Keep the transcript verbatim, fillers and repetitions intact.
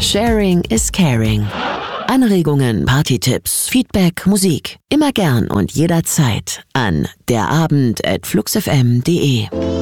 Sharing is caring. Anregungen, Partytipps, Feedback, Musik. Immer gern und jederzeit an derabend at fluxfm punkt de.